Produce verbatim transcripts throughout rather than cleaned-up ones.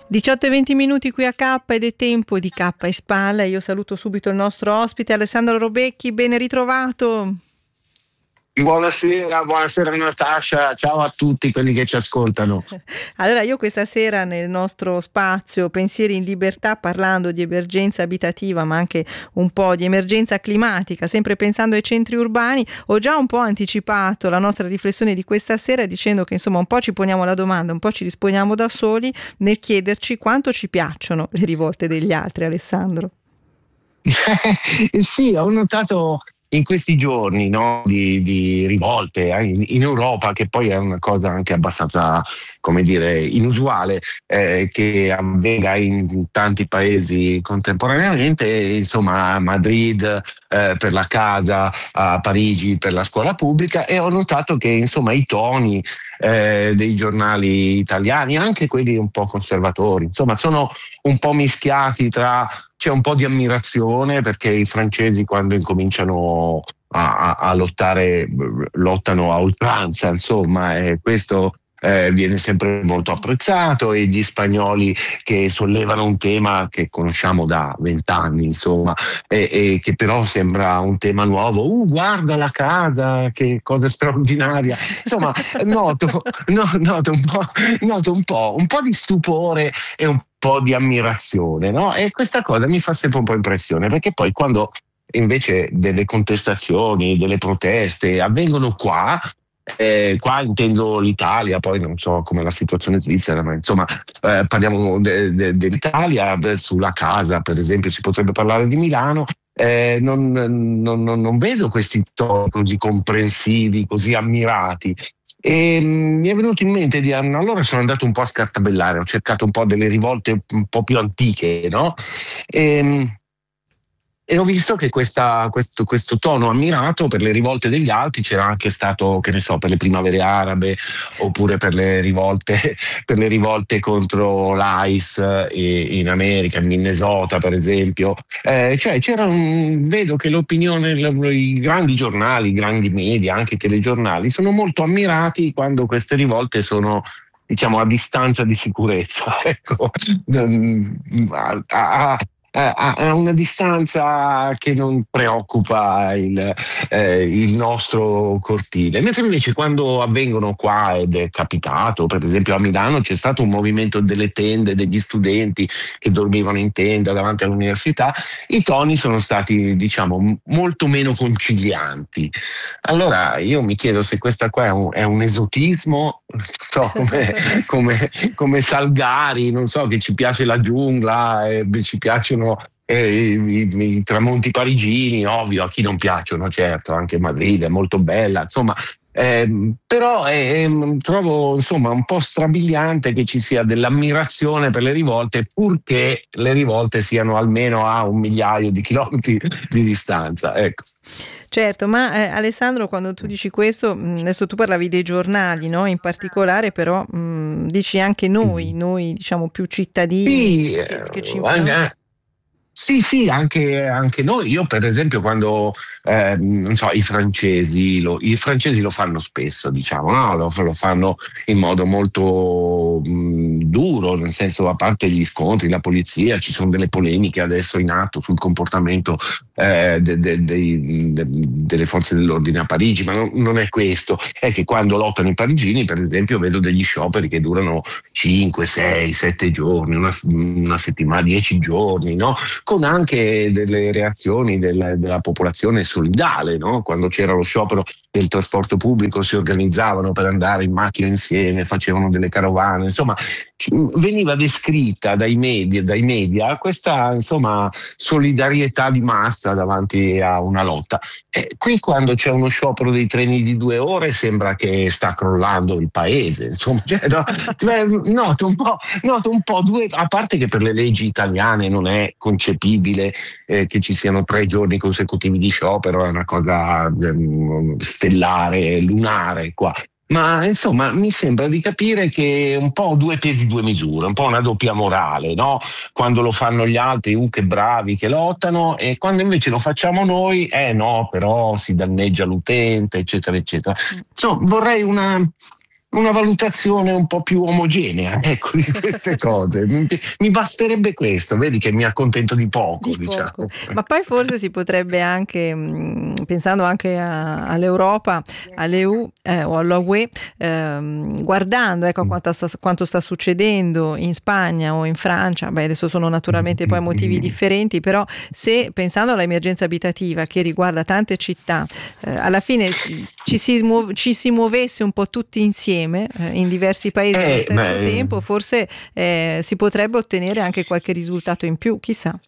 diciotto e venti minuti qui a K ed è tempo di K e Spalla. Io saluto subito il nostro ospite Alessandro Robecchi, ben ritrovato. Buonasera, buonasera Natascia, ciao a tutti quelli che ci ascoltano. Allora, io questa sera nel nostro spazio Pensieri in Libertà, parlando di emergenza abitativa ma anche un po' di emergenza climatica, sempre pensando ai centri urbani, ho già un po' anticipato la nostra riflessione di questa sera dicendo che insomma un po' ci poniamo la domanda, un po' ci risponiamo da soli nel chiederci quanto ci piacciono le rivolte degli altri, Alessandro. Sì, ho notato in questi giorni, no, di, di rivolte in, in Europa, che poi è una cosa anche abbastanza, come dire, inusuale, eh, che avvenga in tanti paesi contemporaneamente, insomma a Madrid eh, per la casa, a Parigi per la scuola pubblica, e ho notato che insomma i toni eh, dei giornali italiani, anche quelli un po' conservatori, insomma sono un po' mischiati tra... C'è un po' di ammirazione perché i francesi, quando incominciano a, a, a lottare, lottano a oltranza, insomma, e questo eh, viene sempre molto apprezzato, e gli spagnoli che sollevano un tema che conosciamo da vent'anni, insomma, e, e che però sembra un tema nuovo. Uh, guarda la casa, che cosa straordinaria! Insomma, noto, no, noto, un po', noto un po', un po' di stupore e un po' di ammirazione, no? E questa cosa mi fa sempre un po' impressione, perché poi quando invece delle contestazioni, delle proteste avvengono qua, eh, qua intendo l'Italia, poi non so com'è la situazione svizzera, ma insomma eh, parliamo de, de, dell'Italia, sulla casa per esempio si potrebbe parlare di Milano. Eh, non, non, non, non vedo questi toni così comprensivi, così ammirati. E mh, mi è venuto in mente di allora sono andato un po' a scartabellare, ho cercato un po' delle rivolte un po' più antiche, no? E, E ho visto che questa, questo, questo tono ammirato per le rivolte degli altri c'era anche stato, che ne so, per le primavere arabe, oppure per le rivolte, per le rivolte contro l'ICE in America, in Minnesota per esempio. Eh, cioè c'era un, vedo che l'opinione, i grandi giornali, i grandi media, anche i telegiornali, sono molto ammirati quando queste rivolte sono, diciamo, a distanza di sicurezza. Ecco. a, a, a una distanza che non preoccupa il, eh, il nostro cortile, mentre invece quando avvengono qua, ed è capitato per esempio a Milano, c'è stato un movimento delle tende, degli studenti che dormivano in tenda davanti all'università, i toni sono stati, diciamo, molto meno concilianti. Allora io mi chiedo se questa qua è un, è un esotismo, non so, come, come, come Salgari, non so, che ci piace la giungla e ci piacciono Eh, i, i, i tramonti parigini, ovvio, a chi non piacciono, certo, anche Madrid è molto bella, insomma, eh, però è, è, trovo insomma un po' strabiliante che ci sia dell'ammirazione per le rivolte, purché le rivolte siano almeno a un migliaio di chilometri di distanza, ecco. Certo, ma eh, Alessandro, quando tu dici questo, mh, adesso tu parlavi dei giornali, no? In particolare, però mh, dici anche noi, noi diciamo più cittadini, Sì, che, che ci... eh, Sì, sì, anche, anche noi. Io per esempio quando, eh, non so, i francesi lo, i francesi lo fanno spesso, diciamo, no? Lo, lo fanno in modo molto mh, duro, nel senso, a parte gli scontri, la polizia, ci sono delle polemiche adesso in atto sul comportamento eh, de, de, de, de, delle forze dell'ordine a Parigi, ma non, non è questo, è che quando lottano i parigini, per esempio, vedo degli scioperi che durano cinque, sei, sette giorni, una, una settimana, dieci giorni, no? Con anche delle reazioni del, della popolazione solidale, no? Quando c'era lo sciopero del trasporto pubblico si organizzavano per andare in macchina insieme, facevano delle carovane, insomma veniva descritta dai media, dai media questa insomma solidarietà di massa davanti a una lotta. E qui quando c'è uno sciopero dei treni di due ore sembra che sta crollando il paese, insomma, cioè, no, noto un po', noto un po' due, a parte che per le leggi italiane non è concepibile eh, che ci siano tre giorni consecutivi di sciopero, è una cosa eh, stellare, lunare qua. Ma insomma mi sembra di capire che un po' due pesi due misure, un po' una doppia morale, no? Quando lo fanno gli altri, uh, che bravi che lottano, e quando invece lo facciamo noi, eh no, però si danneggia l'utente, eccetera, eccetera. Insomma, vorrei una, una valutazione un po' più omogenea, ecco, di queste cose. mi, mi basterebbe questo, vedi che mi accontento di poco, Di diciamo. poco. Ma poi forse si potrebbe anche, mh, pensando anche a, all'Europa, all'E U eh, o alla U E, ehm, guardando ecco, a quanto sta, quanto sta succedendo in Spagna o in Francia, beh, adesso sono naturalmente poi motivi differenti, però se pensando all'emergenza abitativa che riguarda tante città, eh, alla fine ci si, muove, ci si muovesse un po' tutti insieme eh, in diversi paesi allo Eh, stesso beh, tempo, forse eh, si potrebbe ottenere anche qualche risultato in più, chissà.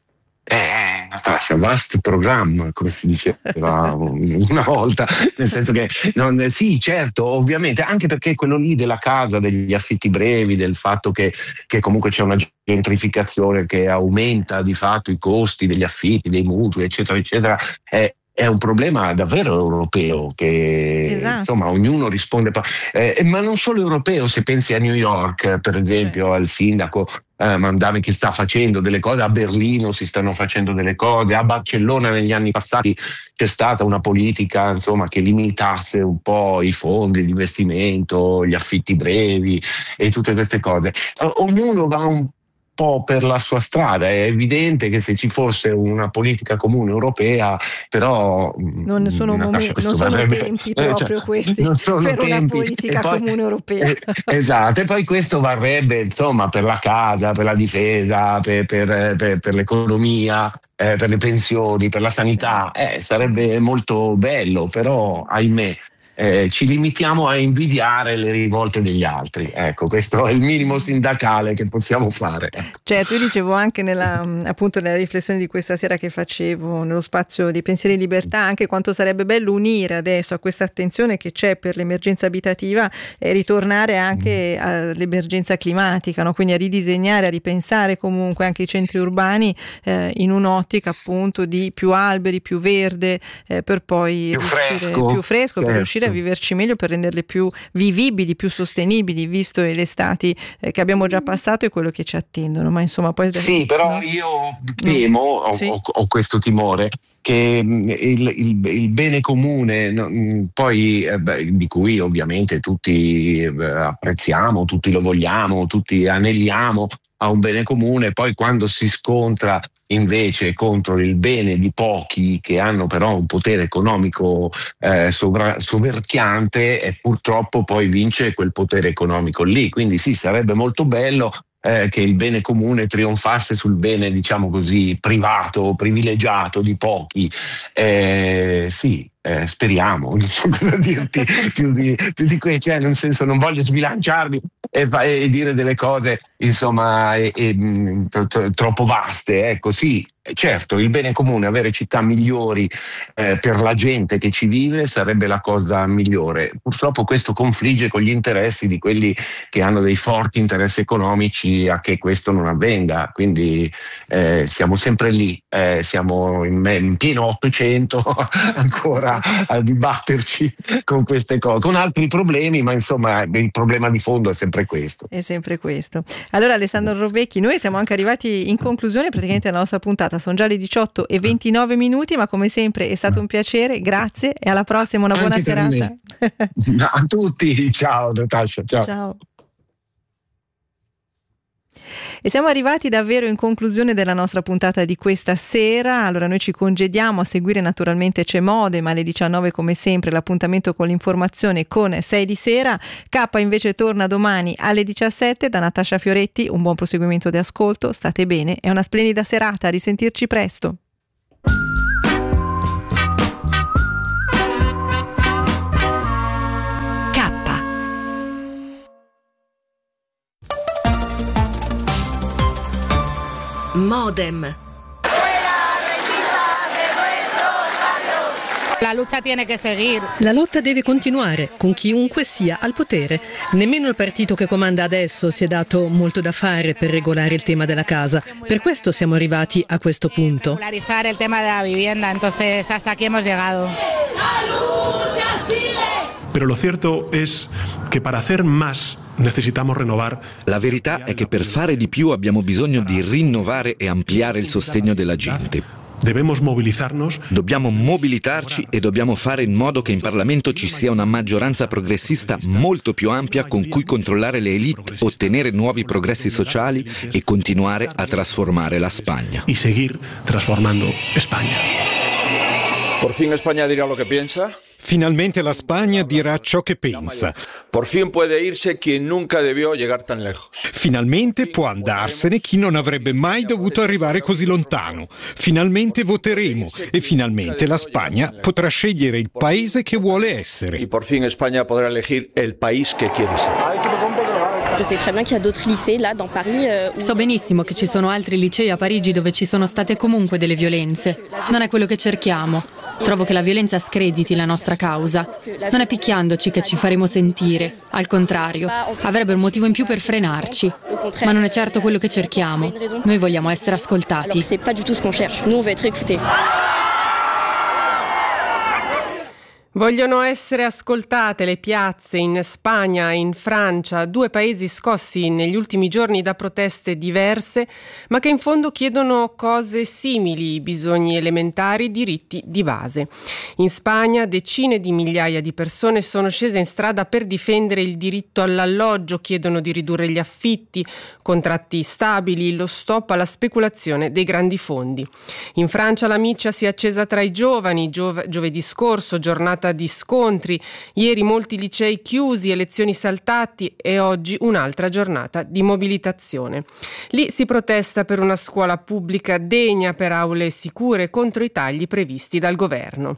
Eh, Natascia, vast programma, come si diceva una volta, nel senso che non, sì, certo, ovviamente, anche perché quello lì della casa, degli affitti brevi, del fatto che, che comunque c'è una gentrificazione che aumenta di fatto i costi degli affitti, dei mutui, eccetera, eccetera, è È un problema davvero europeo che Esatto. insomma ognuno risponde, eh, ma non solo europeo, se pensi a New York per esempio, certo, al sindaco eh, Mandami che sta facendo delle cose, a Berlino si stanno facendo delle cose, a Barcellona negli anni passati c'è stata una politica insomma che limitasse un po' i fondi di investimento, gli affitti brevi e tutte queste cose. Ognuno va un po' per la sua strada, è evidente che se ci fosse una politica comune europea, però non sono, Natascia, momen- non sono varrebbe, tempi eh, proprio cioè, questi non sono per tempi. una politica poi, comune europea. Eh, esatto, e poi questo varrebbe insomma per la casa, per la difesa, per, per, per, per l'economia, eh, per le pensioni, per la sanità, eh, sarebbe molto bello, però ahimè Eh, ci limitiamo a invidiare le rivolte degli altri. Ecco, questo è il minimo sindacale che possiamo fare. Ecco. Certo, io dicevo anche nella, appunto nella riflessione di questa sera che facevo nello spazio di Pensieri e Libertà, anche quanto sarebbe bello unire adesso a questa attenzione che c'è per l'emergenza abitativa e ritornare anche all'emergenza climatica, no? Quindi a ridisegnare, a ripensare comunque anche i centri urbani eh, in un'ottica appunto di più alberi, più verde, eh, per poi più riuscire, fresco, più fresco certo, per riuscire a viverci meglio, per renderle più vivibili, più sostenibili, visto le estati eh, che abbiamo già passato e quello che ci attendono. Ma insomma poi sì, però no? io temo, no. ho, Sì. ho, ho questo timore che il, il, il bene comune no, poi eh, beh, di cui ovviamente tutti eh, apprezziamo, tutti lo vogliamo, tutti aneliamo a un bene comune, poi quando si scontra invece contro il bene di pochi che hanno però un potere economico eh, sovra- soverchiante, e purtroppo poi vince quel potere economico lì. Quindi sì, sarebbe molto bello eh, che il bene comune trionfasse sul bene, diciamo così, privato, privilegiato di pochi. Eh, sì, eh, speriamo, non so cosa dirti più di, più di questo, cioè nel senso non voglio sbilanciarmi e, e dire delle cose insomma e, e, tro, tro, troppo vaste, ecco. Sì, certo, il bene comune, avere città migliori eh, per la gente che ci vive sarebbe la cosa migliore. Purtroppo questo confligge con gli interessi di quelli che hanno dei forti interessi economici a che questo non avvenga, quindi eh, siamo sempre lì, eh, siamo in, in pieno Ottocento ancora a dibatterci con queste cose, con altri problemi, ma insomma il problema di fondo è sempre questo. È sempre questo. Allora Alessandro Robecchi, noi siamo anche arrivati in conclusione praticamente della nostra puntata, sono già le diciotto e ventinove minuti, ma come sempre è stato un piacere, grazie e alla prossima, una buona serata. A tutti, ciao Natascia, ciao. Ciao. E siamo arrivati davvero in conclusione della nostra puntata di questa sera. Allora noi ci congediamo, a seguire naturalmente c'è Modem alle diciannove come sempre, l'appuntamento con l'informazione con sei di sera. K invece torna domani alle diciassette da Natascia Fioretti. Un buon proseguimento di ascolto, state bene e una splendida serata, a risentirci presto. Modem. La lucha tiene che seguir. La lotta deve continuare, con chiunque sia al potere. Nemmeno il partito che comanda adesso si è dato molto da fare per regolare il tema della casa. Per questo siamo arrivati a questo punto. Regolarizar el tema de la vivienda, entonces hasta aquí hemos llegado. Pero lo cierto es que para hacer más necesitamos renovar. La verità è che per fare di più abbiamo bisogno di rinnovare e ampliare il sostegno della gente. Debemos movilizarnos. Dobbiamo mobilitarci e dobbiamo fare in modo che in Parlamento ci sia una maggioranza progressista molto più ampia con cui controllare le elite, ottenere nuovi progressi sociali e continuare a trasformare la Spagna. Y seguir transformando España. Por fin España dirá lo que piensa. Finalmente la Spagna dirà ciò che pensa. Por fin puede irse quien nunca debió llegar tan lejos. Finalmente può andarsene chi non avrebbe mai dovuto arrivare così lontano. Finalmente voteremo e finalmente la Spagna potrà scegliere il paese che vuole essere. Y por fin España podrá elegir el país que quiere ser. So benissimo che ci sono altri licei a Parigi dove ci sono state comunque delle violenze. Non è quello che cerchiamo. Trovo che la violenza screditi la nostra causa. Non è picchiandoci che ci faremo sentire. Al contrario, avrebbe un motivo in più per frenarci. Ma non è certo quello che cerchiamo. Noi vogliamo essere ascoltati. Vogliono essere ascoltate le piazze in Spagna e in Francia, due paesi scossi negli ultimi giorni da proteste diverse, ma che in fondo chiedono cose simili, bisogni elementari, diritti di base. In Spagna decine di migliaia di persone sono scese in strada per difendere il diritto all'alloggio, chiedono di ridurre gli affitti, contratti stabili, lo stop alla speculazione dei grandi fondi. In Francia la miccia si è accesa tra i giovani, giov- giovedì scorso, giornata di scontri, ieri molti licei chiusi, elezioni saltati e oggi un'altra giornata di mobilitazione. Lì si protesta per una scuola pubblica degna, per aule sicure contro i tagli previsti dal governo.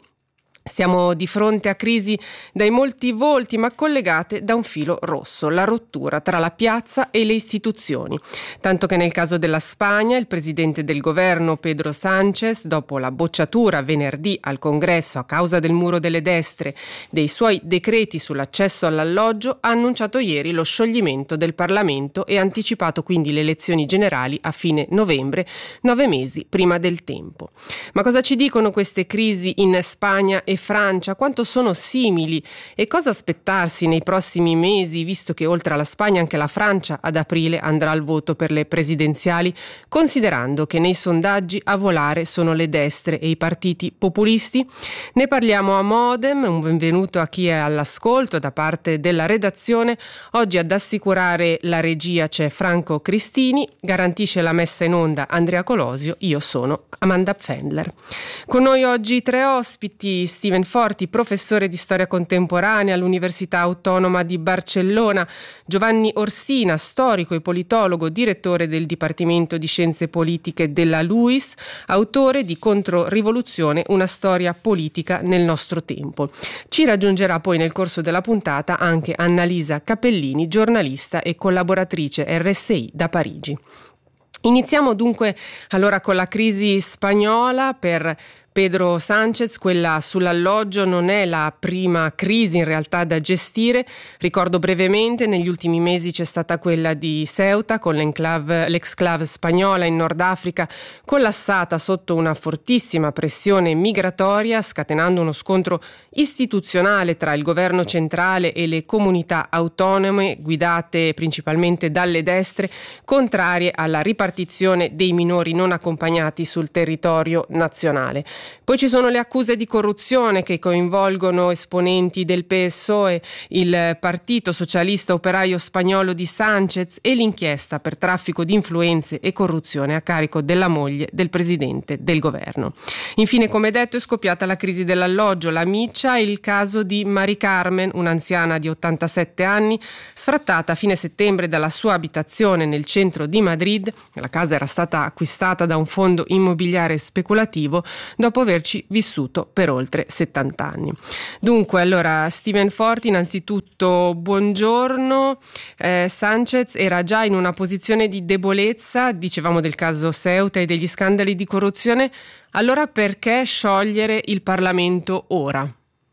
Siamo di fronte a crisi dai molti volti, ma collegate da un filo rosso, la rottura tra la piazza e le istituzioni. Tanto che nel caso della Spagna, il presidente del governo Pedro Sánchez, dopo la bocciatura venerdì al Congresso a causa del muro delle destre dei suoi decreti sull'accesso all'alloggio, ha annunciato ieri lo scioglimento del Parlamento e anticipato quindi le elezioni generali a fine novembre, nove mesi prima del tempo. Ma cosa ci dicono queste crisi in Spagna e e Francia, quanto sono simili e cosa aspettarsi nei prossimi mesi, visto che oltre alla Spagna anche la Francia ad aprile andrà al voto per le presidenziali, considerando che nei sondaggi a volare sono le destre e i partiti populisti? Ne parliamo a Modem, un benvenuto a chi è all'ascolto da parte della redazione. Oggi ad assicurare la regia c'è Franco Cristini, garantisce la messa in onda Andrea Colosio, io sono Amanda Pfändler. Con noi oggi tre ospiti: Steven Forti, professore di storia contemporanea all'Università Autonoma di Barcellona; Giovanni Orsina, storico e politologo, direttore del Dipartimento di Scienze Politiche della LUISS, autore di Controrivoluzione, una storia politica nel nostro tempo. Ci raggiungerà poi nel corso della puntata anche Annalisa Capellini, giornalista e collaboratrice R S I da Parigi. Iniziamo dunque allora con la crisi spagnola. Per Pedro Sánchez quella sull'alloggio non è la prima crisi in realtà da gestire. Ricordo brevemente, negli ultimi mesi c'è stata quella di Ceuta con l'enclave, l'exclave spagnola in Nord Africa, collassata sotto una fortissima pressione migratoria, scatenando uno scontro istituzionale tra il governo centrale e le comunità autonome guidate principalmente dalle destre, contrarie alla ripartizione dei minori non accompagnati sul territorio nazionale. Poi ci sono le accuse di corruzione che coinvolgono esponenti del P S O E, il Partito Socialista Operaio Spagnolo di Sánchez, e l'inchiesta per traffico di influenze e corruzione a carico della moglie del presidente del governo. Infine, come detto, è scoppiata la crisi dell'alloggio, la miccia e il caso di Mari Carmen, un'anziana di ottantasette anni, sfrattata a fine settembre dalla sua abitazione nel centro di Madrid. La casa era stata acquistata da un fondo immobiliare speculativo dopo averci vissuto per oltre settanta anni. Dunque, allora, Steven Forti, innanzitutto buongiorno. Eh, Sánchez era già in una posizione di debolezza, dicevamo del caso Ceuta e degli scandali di corruzione, allora perché sciogliere il Parlamento ora?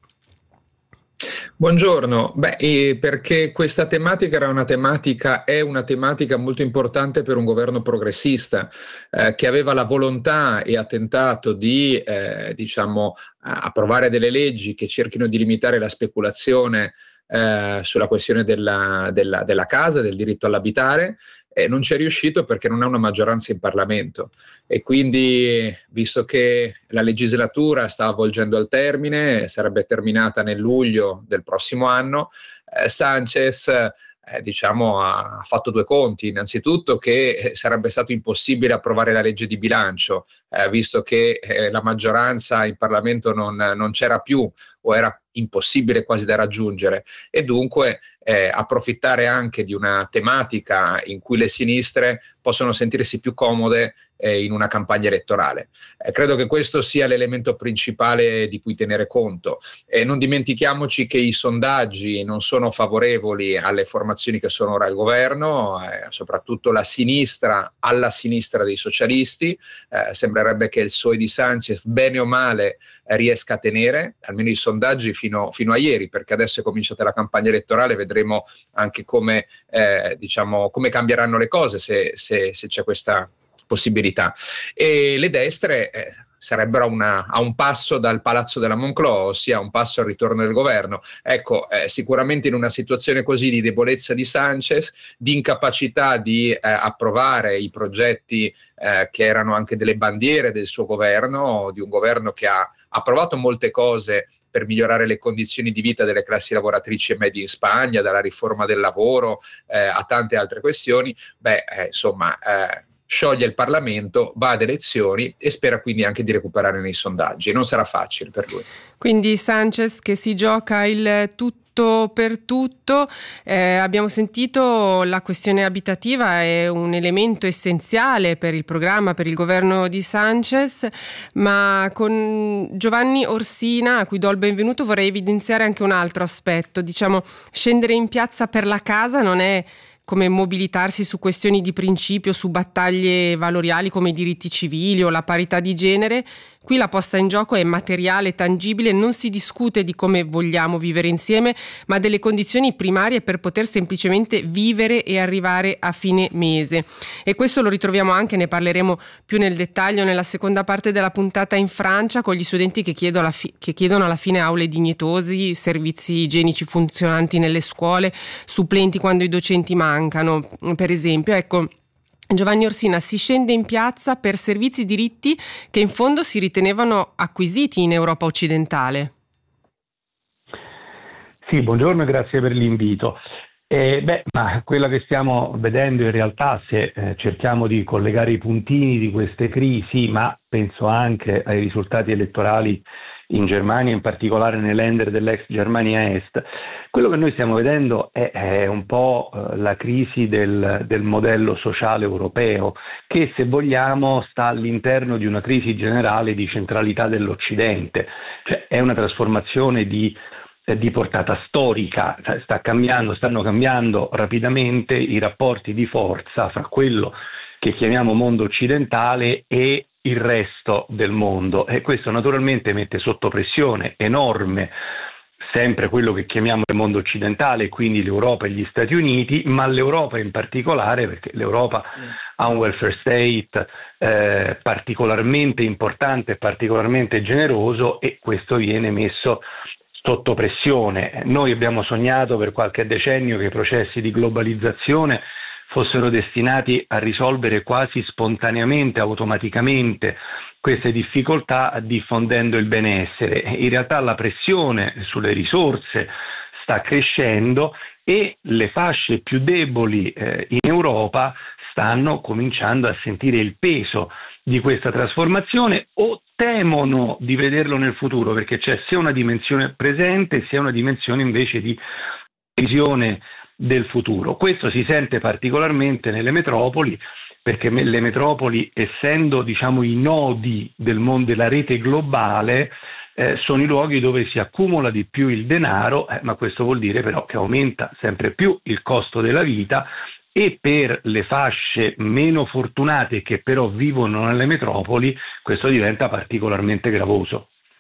Buongiorno, beh, eh, perché questa tematica era una tematica, è una tematica molto importante per un governo progressista eh, che aveva la volontà e ha tentato di, eh, diciamo, approvare delle leggi che cerchino di limitare la speculazione eh, sulla questione della, della, della casa, del diritto all'abitare. Eh, non ci è riuscito perché non ha una maggioranza in Parlamento, e quindi, visto che la legislatura sta avvolgendo al termine, sarebbe terminata nel luglio del prossimo anno, eh, Sánchez eh, diciamo, ha fatto due conti. Innanzitutto che eh, sarebbe stato impossibile approvare la legge di bilancio, eh, visto che eh, la maggioranza in Parlamento non, non c'era più, o era impossibile quasi da raggiungere, e dunque eh, approfittare anche di una tematica in cui le sinistre possono sentirsi più comode eh, in una campagna elettorale. Eh, credo che questo sia l'elemento principale di cui tenere conto. E non dimentichiamoci che i sondaggi non sono favorevoli alle formazioni che sono ora al governo, eh, soprattutto la sinistra alla sinistra dei socialisti. Eh, sembrerebbe che il P S O E di Sánchez, bene o male, eh, riesca a tenere, almeno i sondaggi fino, fino a ieri, perché adesso è cominciata la campagna elettorale, vedremo anche come, eh, diciamo, come cambieranno le cose se, se, se c'è questa possibilità. E le destre eh, sarebbero una, a un passo dal palazzo della Moncloa, ossia a un passo al ritorno del governo. Ecco, eh, sicuramente in una situazione così di debolezza di Sánchez, di incapacità di eh, approvare i progetti eh, che erano anche delle bandiere del suo governo, di un governo che ha approvato molte cose per migliorare le condizioni di vita delle classi lavoratrici e medie in Spagna, dalla riforma del lavoro eh, a tante altre questioni, beh, eh, insomma, eh, scioglie il Parlamento, va ad elezioni e spera quindi anche di recuperare nei sondaggi. Non sarà facile per lui. Quindi Sánchez che si gioca il tutto per tutto. Eh, abbiamo sentito la questione abitativa è un elemento essenziale per il programma, per il governo di Sánchez, ma con Giovanni Orsina, a cui do il benvenuto, vorrei evidenziare anche un altro aspetto. Diciamo, scendere in piazza per la casa non è come mobilitarsi su questioni di principio, su battaglie valoriali come i diritti civili o la parità di genere. Qui la posta in gioco è materiale, tangibile, non si discute di come vogliamo vivere insieme, ma delle condizioni primarie per poter semplicemente vivere e arrivare a fine mese. E questo lo ritroviamo anche, ne parleremo più nel dettaglio nella seconda parte della puntata, in Francia, con gli studenti che chiedono alla, fi- che chiedono alla fine aule dignitosi, servizi igienici funzionanti nelle scuole, supplenti quando i docenti mancano, per esempio. Ecco, Giovanni Orsina, si scende in piazza per servizi e diritti che in fondo si ritenevano acquisiti in Europa occidentale. Sì, buongiorno e grazie per l'invito. Eh, beh, ma quella che stiamo vedendo in realtà, se eh, cerchiamo di collegare i puntini di queste crisi, ma penso anche ai risultati elettorali in Germania, in particolare nei Länder dell'ex Germania Est, quello che noi stiamo vedendo è, è un po' eh, la crisi del, del modello sociale europeo, che, se vogliamo, sta all'interno di una crisi generale di centralità dell'Occidente. Cioè, è una trasformazione di, eh, di portata storica, sta cambiando, stanno cambiando rapidamente i rapporti di forza fra quello che chiamiamo mondo occidentale e il resto del mondo, e questo naturalmente mette sotto pressione enorme sempre quello che chiamiamo il mondo occidentale, quindi l'Europa e gli Stati Uniti, ma l'Europa in particolare, perché l'Europa ha un welfare state eh, particolarmente importante e particolarmente generoso, e questo viene messo sotto pressione. Noi abbiamo sognato per qualche decennio che i processi di globalizzazione fossero destinati a risolvere quasi spontaneamente, automaticamente, queste difficoltà, diffondendo il benessere. In realtà la pressione sulle risorse sta crescendo e le fasce più deboli eh, in Europa stanno cominciando a sentire il peso di questa trasformazione, o temono di vederlo nel futuro, perché c'è sia una dimensione presente sia una dimensione invece di visione del futuro. Questo si sente particolarmente nelle metropoli, perché le metropoli, essendo diciamo i nodi del mondo della rete globale, eh, sono i luoghi dove si accumula di più il denaro, eh, ma questo vuol dire però che aumenta sempre più il costo della vita, e per le fasce meno fortunate che però vivono nelle metropoli questo diventa particolarmente gravoso.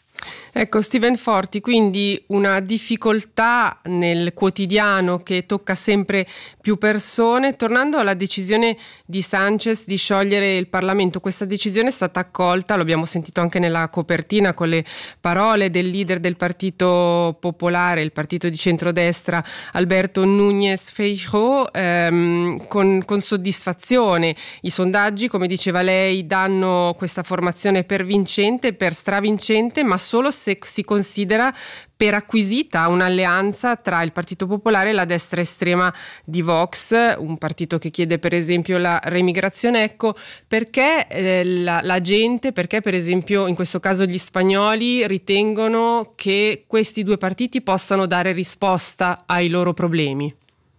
Ecco, Steven Forti, quindi una difficoltà nel quotidiano che tocca sempre più persone. Tornando alla decisione di Sánchez di sciogliere il Parlamento, questa decisione è stata accolta, lo abbiamo sentito anche nella copertina con le parole del leader del Partito Popolare, il partito di centrodestra, Alberto Núñez Feijóo, ehm, con, con soddisfazione. I sondaggi, come diceva lei, danno questa formazione per vincente, per stravincente, ma solo se si considera per acquisita un'alleanza tra il Partito Popolare e la destra estrema di Vox, un partito che chiede per esempio la remigrazione. Ecco, perché eh, la, la gente, perché per esempio in questo caso gli spagnoli ritengono che questi due partiti possano dare risposta ai loro problemi?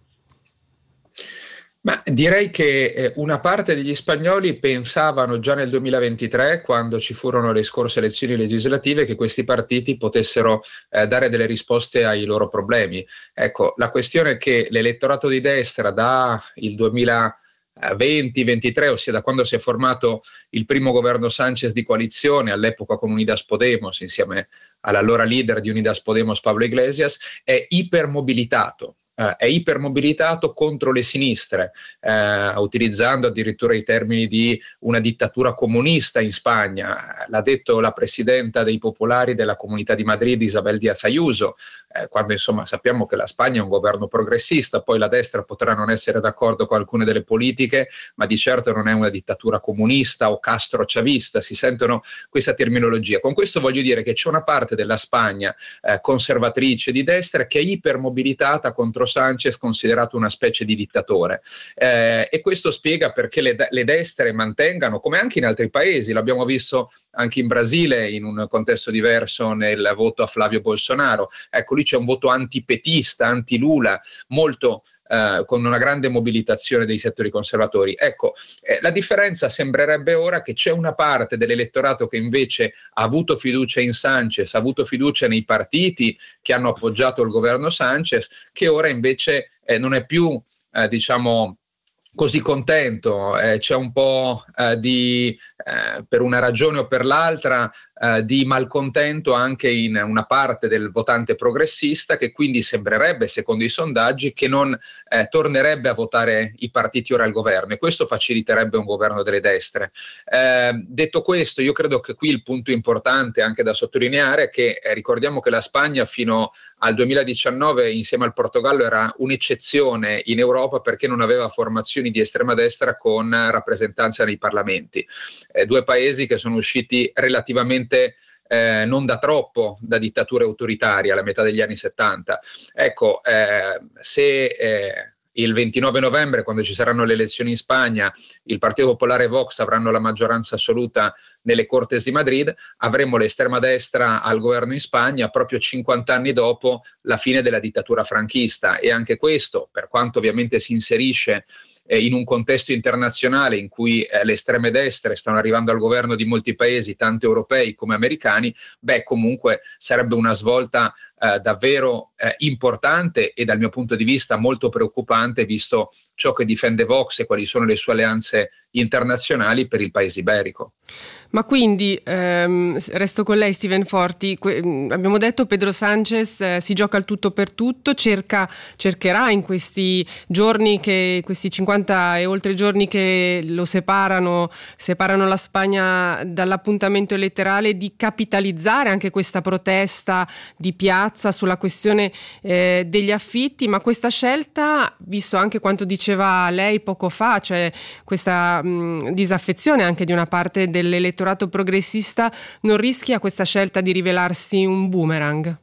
Ma direi che eh, una parte degli spagnoli pensavano già nel duemilaventitré, quando ci furono le scorse elezioni legislative, che questi partiti potessero eh, dare delle risposte ai loro problemi. Ecco, la questione è che l'elettorato di destra da il duemilaventi ventitré, ossia da quando si è formato il primo governo Sánchez di coalizione, all'epoca con Unidas Podemos, insieme all'allora leader di Unidas Podemos Pablo Iglesias, è ipermobilitato. Uh, è ipermobilitato contro le sinistre, uh, utilizzando addirittura i termini di una dittatura comunista in Spagna. L'ha detto la presidenta dei popolari della Comunità di Madrid, Isabel Díaz Ayuso, uh, quando insomma sappiamo che la Spagna è un governo progressista. Poi la destra potrà non essere d'accordo con alcune delle politiche, ma di certo non è una dittatura comunista o castro-chavista, si sentono questa terminologia. Con questo voglio dire che c'è una parte della Spagna uh, conservatrice di destra che è ipermobilitata contro Sánchez, considerato una specie di dittatore, eh, e questo spiega perché le, le destre mantengano, come anche in altri paesi, l'abbiamo visto anche in Brasile in un contesto diverso nel voto a Flavio Bolsonaro. Ecco, lì c'è un voto antipetista, anti-Lula, molto Uh, con una grande mobilitazione dei settori conservatori. Ecco, eh, la differenza sembrerebbe ora che c'è una parte dell'elettorato che invece ha avuto fiducia in Sánchez, ha avuto fiducia nei partiti che hanno appoggiato il governo Sánchez, che ora invece eh, non è più, eh, diciamo, così contento. Eh, c'è un po' eh, di, eh, per una ragione o per l'altra, eh, di malcontento anche in una parte del votante progressista, che quindi sembrerebbe, secondo i sondaggi, che non eh, tornerebbe a votare i partiti ora al governo, e questo faciliterebbe un governo delle destre. Eh, detto questo, io credo che qui il punto importante anche da sottolineare è che eh, ricordiamo che la Spagna fino al duemiladiciannove insieme al Portogallo era un'eccezione in Europa perché non aveva formazioni di estrema destra con rappresentanza nei parlamenti. Eh, due paesi che sono usciti relativamente Eh, non da troppo da dittature autoritarie alla metà degli anni settanta. Ecco, eh, se eh, il ventinove novembre, quando ci saranno le elezioni in Spagna, il Partito Popolare e Vox avranno la maggioranza assoluta nelle Cortes di Madrid, avremo l'estrema destra al governo in Spagna proprio cinquanta anni dopo la fine della dittatura franchista, e anche questo, per quanto ovviamente si inserisce eh, in un contesto internazionale in cui eh, le estreme destre stanno arrivando al governo di molti paesi, tanto europei come americani, beh, comunque sarebbe una svolta eh, davvero eh, importante e dal mio punto di vista molto preoccupante, visto ciò che difende Vox e quali sono le sue alleanze internazionali per il paese iberico. Ma quindi, ehm, resto con lei Steven Forti, que- abbiamo detto Pedro Sánchez eh, si gioca il tutto per tutto, cerca, cercherà in questi giorni, che questi cinquanta e oltre giorni che lo separano, separano la Spagna dall'appuntamento elettorale, di capitalizzare anche questa protesta di piazza sulla questione eh, degli affitti, ma questa scelta, visto anche quanto diceva lei poco fa, cioè questa mh, disaffezione anche di una parte dell'elettorato progressista, non rischia questa scelta di rivelarsi un boomerang?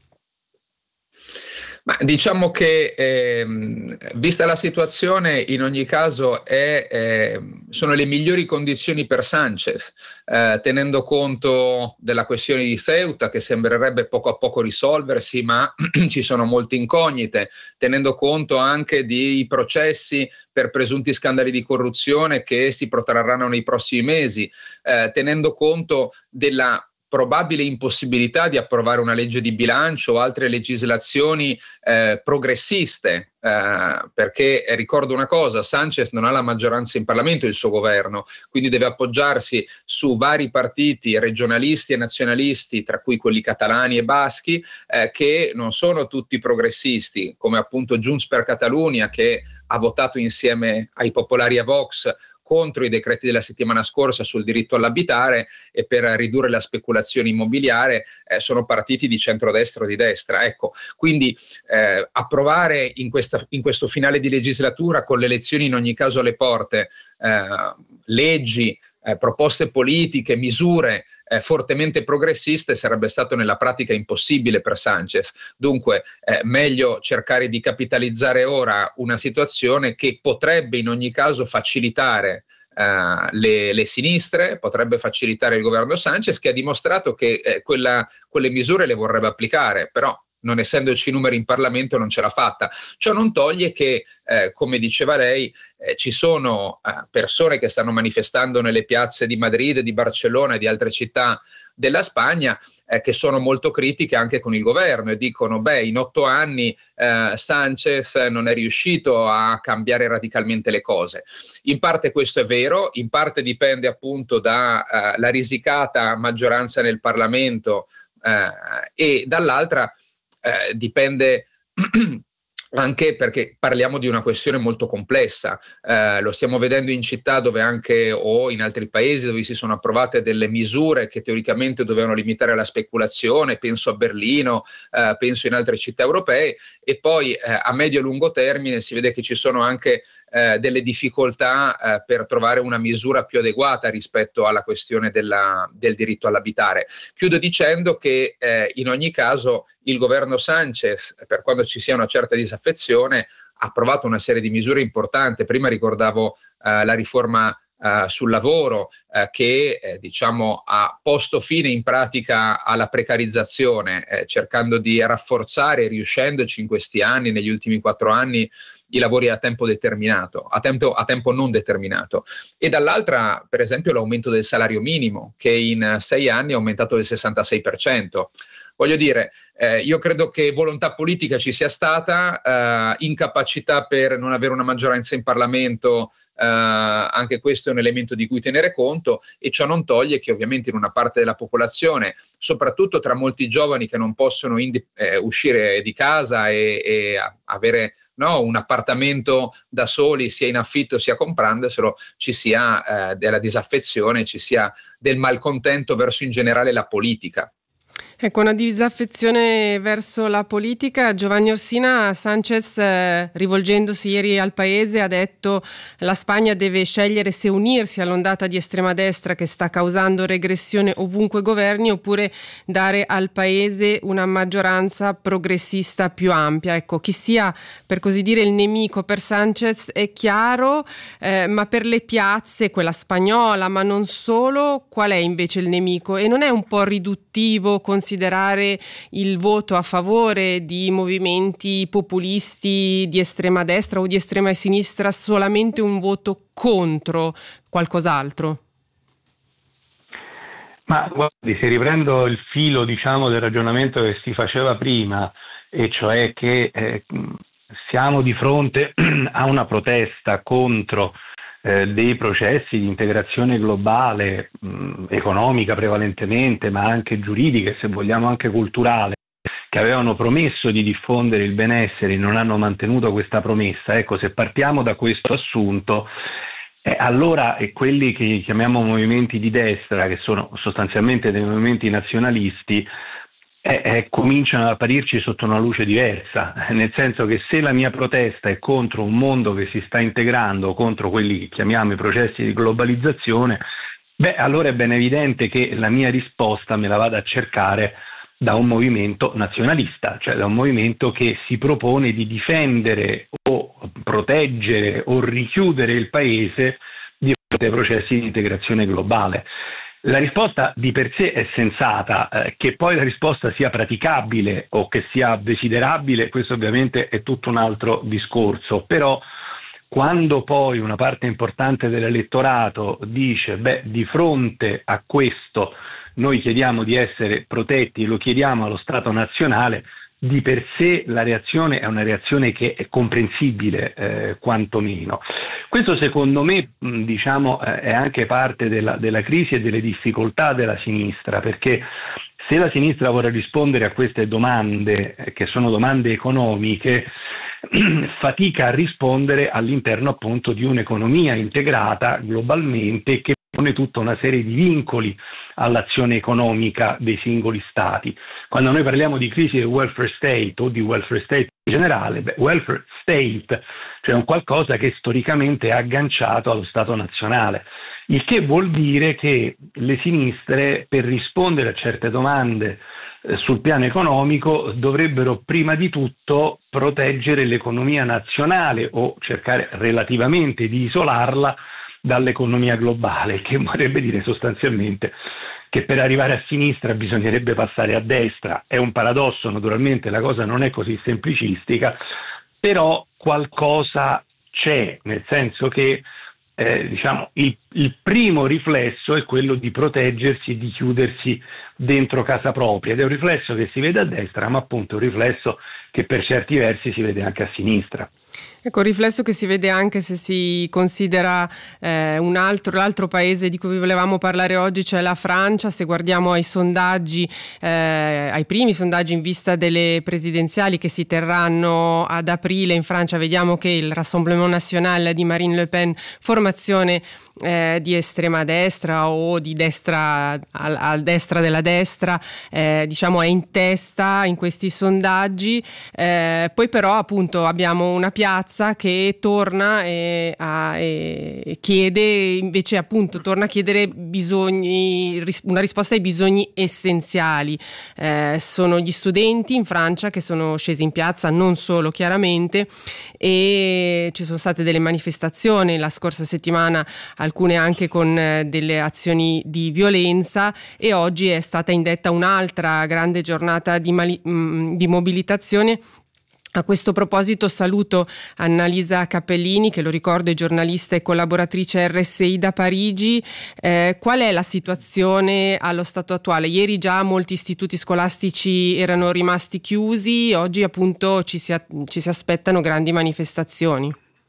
Ma diciamo che ehm, vista la situazione, in ogni caso è, eh, sono le migliori condizioni per Sánchez, eh, tenendo conto della questione di Ceuta, che sembrerebbe poco a poco risolversi, ma ci sono molte incognite, tenendo conto anche di processi per presunti scandali di corruzione che si protrarranno nei prossimi mesi, eh, tenendo conto della probabile impossibilità di approvare una legge di bilancio o altre legislazioni eh, progressiste, eh, perché eh, ricordo una cosa, Sánchez non ha la maggioranza in Parlamento, il suo governo, quindi deve appoggiarsi su vari partiti regionalisti e nazionalisti, tra cui quelli catalani e baschi, eh, che non sono tutti progressisti, come appunto Junts per Catalunya, che ha votato insieme ai popolari a Vox contro i decreti della settimana scorsa sul diritto all'abitare e per ridurre la speculazione immobiliare, eh, sono partiti di centrodestra o di destra. Ecco, quindi eh, approvare in, questa, in questo finale di legislatura, con le elezioni in ogni caso alle porte, eh, leggi, eh, proposte politiche, misure eh, fortemente progressiste sarebbe stato nella pratica impossibile per Sánchez. Dunque eh, meglio cercare di capitalizzare ora una situazione che potrebbe in ogni caso facilitare Uh, le, le sinistre, potrebbe facilitare il governo Sánchez, che ha dimostrato che eh, quella, quelle misure le vorrebbe applicare, però non essendoci numeri in Parlamento non ce l'ha fatta. Ciò non toglie che, eh, come diceva lei, eh, ci sono eh, persone che stanno manifestando nelle piazze di Madrid, di Barcellona e di altre città della Spagna, eh, che sono molto critiche anche con il governo e dicono: beh, in otto anni eh, Sánchez non è riuscito a cambiare radicalmente le cose. In parte questo è vero, in parte dipende appunto dalla eh, risicata maggioranza nel Parlamento eh, e dall'altra eh, dipende anche perché parliamo di una questione molto complessa, eh, lo stiamo vedendo in città dove anche o in altri paesi dove si sono approvate delle misure che teoricamente dovevano limitare la speculazione, penso a Berlino, eh, penso in altre città europee, e poi eh, a medio e lungo termine si vede che ci sono anche eh, delle difficoltà eh, per trovare una misura più adeguata rispetto alla questione della, del diritto all'abitare. Chiudo dicendo che eh, in ogni caso il governo Sánchez, per quando ci sia una certa disaffezione, ha approvato una serie di misure importanti. Prima ricordavo eh, la riforma eh, sul lavoro eh, che eh, diciamo ha posto fine in pratica alla precarizzazione, eh, cercando di rafforzare, riuscendoci in questi anni, negli ultimi quattro anni, i lavori a tempo determinato, a tempo, a tempo non determinato. E dall'altra, per esempio, l'aumento del salario minimo, che in sei anni è aumentato del sessantasei per cento. Voglio dire, eh, io credo che volontà politica ci sia stata, eh, incapacità per non avere una maggioranza in Parlamento, eh, anche questo è un elemento di cui tenere conto, e ciò non toglie che ovviamente in una parte della popolazione, soprattutto tra molti giovani che non possono indi- eh, uscire di casa e, e avere no, un appartamento da soli, sia in affitto sia comprandoselo, ci sia eh, della disaffezione, ci sia del malcontento verso in generale la politica. Ecco, una disaffezione verso la politica. Giovanni Orsina, Sánchez, eh, rivolgendosi ieri al paese, ha detto che la Spagna deve scegliere se unirsi all'ondata di estrema destra che sta causando regressione ovunque governi, oppure dare al paese una maggioranza progressista più ampia. Ecco, chi sia, per così dire, il nemico per Sánchez è chiaro, eh, ma per le piazze, quella spagnola, ma non solo, qual è invece il nemico? E non è un po' riduttivo considerare il voto a favore di movimenti populisti di estrema destra o di estrema sinistra solamente un voto contro qualcos'altro? Ma guardi, se riprendo il filo, diciamo, del ragionamento che si faceva prima, e cioè che eh, siamo di fronte a una protesta contro Eh, dei processi di integrazione globale, mh, economica prevalentemente, ma anche giuridica e se vogliamo anche culturale, che avevano promesso di diffondere il benessere e non hanno mantenuto questa promessa. Ecco, se partiamo da questo assunto, eh, allora eh, quelli che chiamiamo movimenti di destra, che sono sostanzialmente dei movimenti nazionalisti, Eh, eh, cominciano ad apparirci sotto una luce diversa, nel senso che se la mia protesta è contro un mondo che si sta integrando, contro quelli che chiamiamo i processi di globalizzazione, beh, allora è ben evidente che la mia risposta me la vado a cercare da un movimento nazionalista, cioè da un movimento che si propone di difendere o proteggere o richiudere il paese di fronte ai processi di integrazione globale. La risposta di per sé è sensata, eh, che poi la risposta sia praticabile o che sia desiderabile, questo ovviamente è tutto un altro discorso, però quando poi una parte importante dell'elettorato dice, beh, di fronte a questo noi chiediamo di essere protetti, lo chiediamo allo Stato nazionale, di per sé la reazione è una reazione che è comprensibile, eh, quantomeno. Questo secondo me mh, diciamo eh, è anche parte della, della crisi e delle difficoltà della sinistra, perché se la sinistra vuole rispondere a queste domande, eh, che sono domande economiche, fatica a rispondere all'interno appunto di un'economia integrata globalmente che pone tutta una serie di vincoli all'azione economica dei singoli stati. Quando noi parliamo di crisi del welfare state o di welfare state in generale, beh, welfare state, cioè un qualcosa che storicamente è agganciato allo Stato nazionale, il che vuol dire che le sinistre, per rispondere a certe domande eh, sul piano economico, dovrebbero prima di tutto proteggere l'economia nazionale o cercare relativamente di isolarla dall'economia globale, che vorrebbe dire sostanzialmente che per arrivare a sinistra bisognerebbe passare a destra. È un paradosso, naturalmente la cosa non è così semplicistica, però qualcosa c'è, nel senso che eh, diciamo, il, il primo riflesso è quello di proteggersi e di chiudersi dentro casa propria, ed è un riflesso che si vede a destra, ma appunto un riflesso che per certi versi si vede anche a sinistra. Ecco, il riflesso che si vede anche se si considera eh, un altro, l'altro paese di cui volevamo parlare oggi, cioè la Francia. Se guardiamo ai sondaggi, eh, ai primi sondaggi in vista delle presidenziali che si terranno ad aprile in Francia, vediamo che il Rassemblement National di Marine Le Pen, formazione eh, di estrema destra o di destra a, a destra della destra, eh, diciamo è in testa in questi sondaggi. Eh, poi però appunto abbiamo una piazza che torna e, a, e chiede invece appunto torna a chiedere bisogni, una risposta ai bisogni essenziali. Eh, sono gli studenti in Francia che sono scesi in piazza, non solo chiaramente, e ci sono state delle manifestazioni la scorsa settimana, alcune anche con eh, delle azioni di violenza, e oggi è stata indetta un'altra grande giornata di, mali- mh, di mobilitazione. A questo proposito saluto Annalisa Cappellini, che lo ricordo è giornalista e collaboratrice R S I da Parigi. Eh, qual è la situazione allo stato attuale? Ieri già molti istituti scolastici erano rimasti chiusi, oggi appunto ci si, ci si aspettano grandi manifestazioni.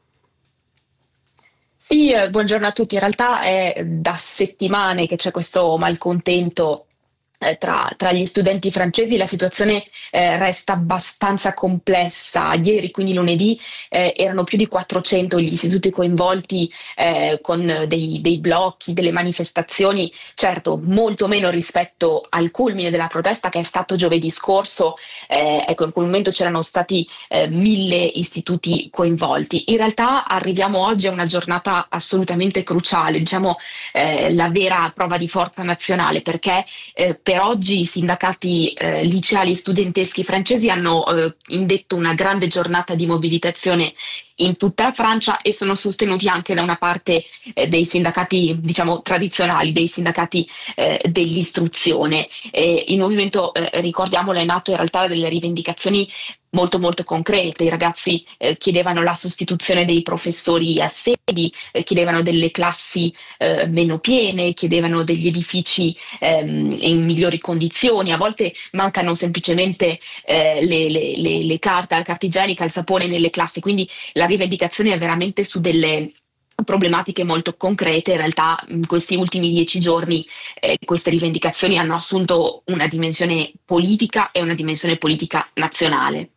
Sì, eh, buongiorno a tutti. In realtà è da settimane che c'è questo malcontento Tra, tra gli studenti francesi. La situazione eh, resta abbastanza complessa. Ieri, quindi lunedì, eh, erano più di quattrocento gli istituti coinvolti eh, con dei, dei blocchi, delle manifestazioni, certo molto meno rispetto al culmine della protesta che è stato giovedì scorso. Eh, ecco, in quel momento c'erano stati eh, mille istituti coinvolti. In realtà arriviamo oggi a una giornata assolutamente cruciale, diciamo eh, la vera prova di forza nazionale, perché eh, per oggi i sindacati eh, liceali e studenteschi francesi hanno eh, indetto una grande giornata di mobilitazione in tutta la Francia e sono sostenuti anche da una parte eh, dei sindacati, diciamo, tradizionali, dei sindacati eh, dell'istruzione. Eh, il movimento, eh, ricordiamolo, è nato in realtà delle rivendicazioni molto molto concrete. I ragazzi eh, chiedevano la sostituzione dei professori assedi, eh, chiedevano delle classi eh, meno piene, chiedevano degli edifici ehm, in migliori condizioni. A volte mancano semplicemente eh, le, le, le, le carte, la carta igienica, il sapone nelle classi, quindi la rivendicazione è veramente su delle problematiche molto concrete. In realtà in questi ultimi dieci giorni eh, queste rivendicazioni hanno assunto una dimensione politica e una dimensione politica nazionale.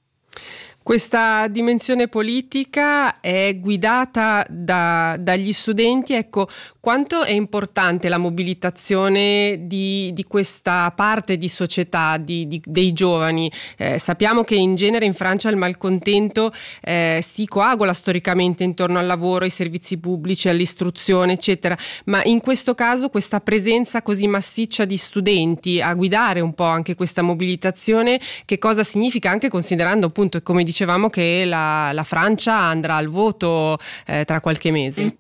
Questa dimensione politica è guidata da, dagli studenti. Ecco, quanto è importante la mobilitazione di, di questa parte di società, di, di, dei giovani? Eh, sappiamo che in genere in Francia il malcontento eh, si coagula storicamente intorno al lavoro, ai servizi pubblici, all'istruzione, eccetera. Ma in questo caso questa presenza così massiccia di studenti a guidare un po' anche questa mobilitazione, che cosa significa, anche considerando appunto, come dicevamo, che la, la Francia andrà al voto eh, tra qualche mese?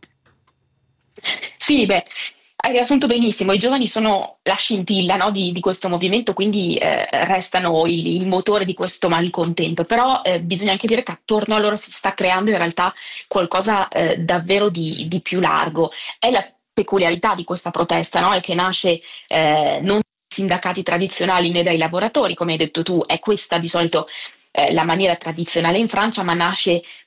Sì, beh, hai riassunto benissimo. I giovani sono la scintilla, no, di, di questo movimento, quindi eh, restano il, il motore di questo malcontento. Però eh, bisogna anche dire che attorno a loro si sta creando in realtà qualcosa eh, davvero di, di più largo. È la peculiarità di questa protesta, no? È che nasce eh, non sindacati tradizionali né dai lavoratori, come hai detto tu, è questa di solito eh, la maniera tradizionale in Francia, ma nasce